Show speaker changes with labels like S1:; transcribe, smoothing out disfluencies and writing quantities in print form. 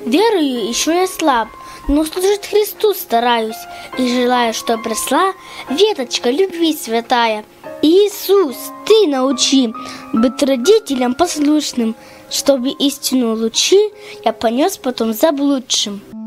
S1: Верую, еще я слаб, но служить Христу стараюсь, и желаю, чтоб росла веточка любви святая. Иисус, Ты научи быть родителям послушным, чтобы истину лучи я понес потом заблудшим.